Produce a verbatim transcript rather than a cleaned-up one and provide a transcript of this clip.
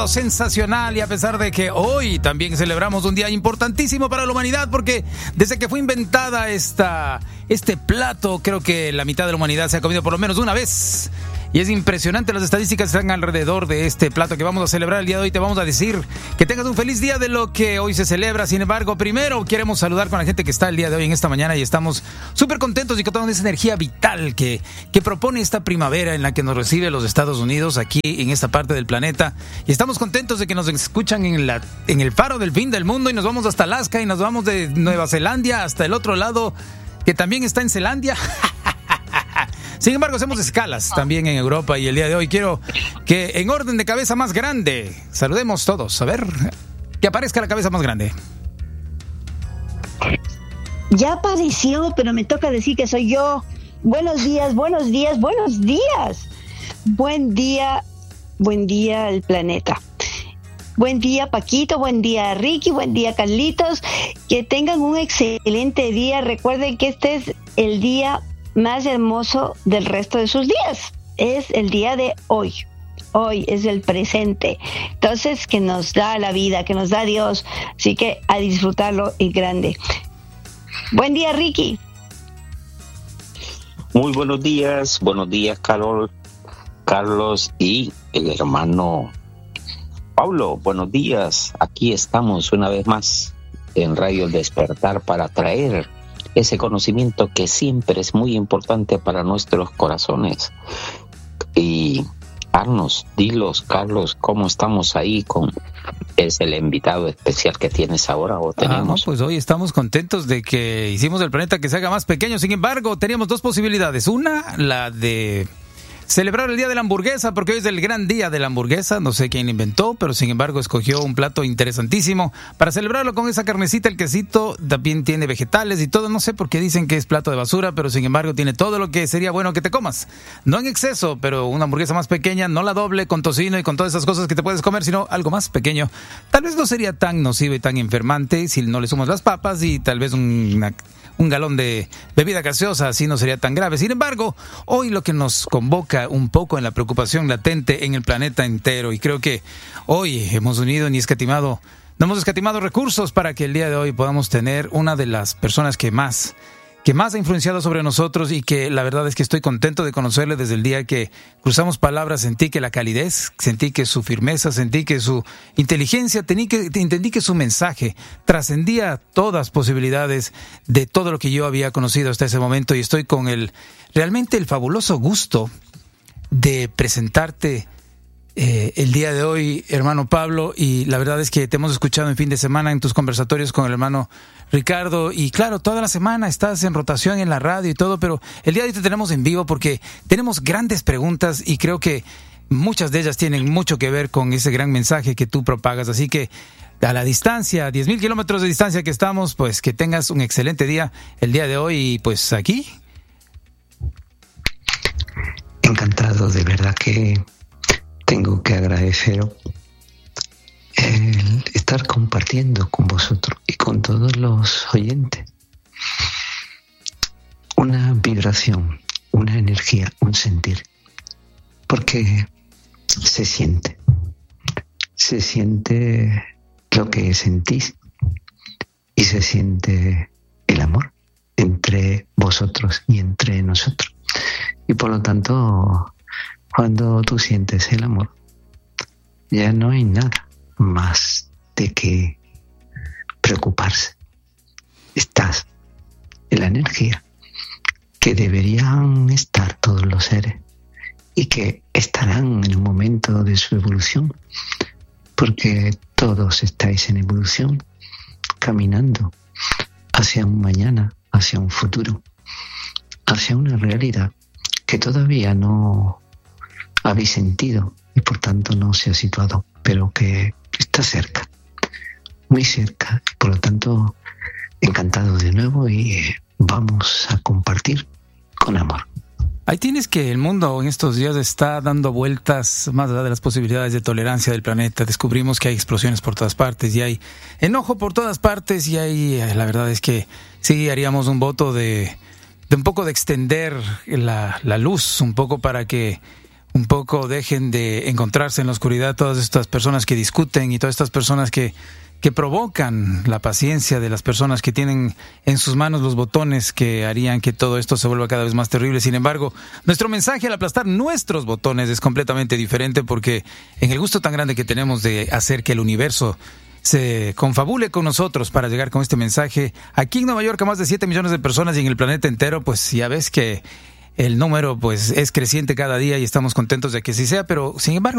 sensacional, y a pesar de que hoy también celebramos un día importantísimo para la humanidad, porque desde que fue inventada esta, este plato, creo que la mitad de la humanidad se ha comido por lo menos una vez. Y es impresionante las estadísticas que están alrededor de este plato que vamos a celebrar el día de hoy. Te vamos a decir que tengas un feliz día de lo que hoy se celebra. Sin embargo, primero queremos saludar con la gente que está el día de hoy en esta mañana, y estamos súper contentos y con toda esa energía vital que, que propone esta primavera en la que nos recibe los Estados Unidos aquí en esta parte del planeta. Y estamos contentos de que nos escuchan en, la, en el faro del fin del mundo, y nos vamos hasta Alaska y nos vamos de Nueva Zelanda hasta el otro lado que también está en Zelandia. Sin embargo, hacemos escalas también en Europa, y el día de hoy quiero que en orden de cabeza más grande saludemos todos. A ver, que aparezca la cabeza más grande. Ya apareció, pero me toca decir que soy yo. Buenos días, buenos días, buenos días. Buen día, buen día al planeta. Buen día, Paquito, buen día, Ricky, buen día, Carlitos. Que tengan un excelente día. Recuerden que este es el día más hermoso del resto de sus días. Es el día de hoy. Hoy es el presente. Entonces, que nos da la vida, que nos da Dios. Así que a disfrutarlo en grande. Buen día, Ricky. Muy buenos días. Buenos días, Carol, Carlos y el hermano Pablo. Buenos días. Aquí estamos una vez más en Radio Despertar para traer ese conocimiento que siempre es muy importante para nuestros corazones. Y Carlos, dilos, Carlos, ¿cómo estamos ahí con es el invitado especial que tienes ahora o tenemos? Ah, pues hoy estamos contentos de que hicimos el planeta que se haga más pequeño. Sin embargo, teníamos dos posibilidades. Una, la de celebrar el día de la hamburguesa, porque hoy es el gran día de la hamburguesa. No sé quién inventó, pero sin embargo escogió un plato interesantísimo para celebrarlo con esa carnecita, el quesito. También tiene vegetales y todo. No sé por qué dicen que es plato de basura, pero sin embargo tiene todo lo que sería bueno que te comas. No en exceso, pero una hamburguesa más pequeña, no la doble con tocino y con todas esas cosas que te puedes comer, sino algo más pequeño. Tal vez no sería tan nocivo y tan enfermante si no le sumas las papas y tal vez una... un galón de bebida gaseosa, así no sería tan grave. Sin embargo, hoy lo que nos convoca un poco en la preocupación latente en el planeta entero, y creo que hoy hemos unido ni escatimado, no hemos escatimado recursos para que el día de hoy podamos tener una de las personas que más que más ha influenciado sobre nosotros, y que la verdad es que estoy contento de conocerle desde el día que cruzamos palabras. Sentí que la calidez, sentí que su firmeza, sentí que su inteligencia, entendí que, entendí que su mensaje trascendía todas posibilidades de todo lo que yo había conocido hasta ese momento, y estoy con el realmente el fabuloso gusto de presentarte Eh, el día de hoy, hermano Pablo. Y la verdad es que te hemos escuchado en fin de semana en tus conversatorios con el hermano Ricardo, y claro, toda la semana estás en rotación en la radio y todo, pero el día de hoy te tenemos en vivo porque tenemos grandes preguntas, y creo que muchas de ellas tienen mucho que ver con ese gran mensaje que tú propagas. Así que a la distancia, diez mil kilómetros de distancia que estamos, pues que tengas un excelente día el día de hoy. Y pues aquí encantado, de verdad que tengo que agradecer el estar compartiendo con vosotros y con todos los oyentes una vibración, una energía, un sentir, porque se siente, se siente lo que sentís, y se siente el amor entre vosotros y entre nosotros. Y por lo tanto, cuando tú sientes el amor, ya no hay nada más de que preocuparse. Estás en la energía que deberían estar todos los seres, y que estarán en un momento de su evolución, porque todos estáis en evolución, caminando hacia un mañana, hacia un futuro, hacia una realidad que todavía no habéis sentido y por tanto no se ha situado, pero que está cerca, muy cerca. Por lo tanto, encantado de nuevo, y vamos a compartir con amor. Ahí tienes que el mundo en estos días está dando vueltas más allá de las posibilidades de tolerancia del planeta. Descubrimos que hay explosiones por todas partes y hay enojo por todas partes, y hay, la verdad es que sí haríamos un voto de, de un poco de extender la, la luz, un poco para que un poco dejen de encontrarse en la oscuridad todas estas personas que discuten y todas estas personas que, que provocan la paciencia de las personas que tienen en sus manos los botones que harían que todo esto se vuelva cada vez más terrible. Sin embargo, nuestro mensaje al aplastar nuestros botones es completamente diferente, porque en el gusto tan grande que tenemos de hacer que el universo se confabule con nosotros para llegar con este mensaje, aquí en Nueva York a más de siete millones de personas y en el planeta entero, pues ya ves que el número pues es creciente cada día y estamos contentos de que así sea, pero sin embargo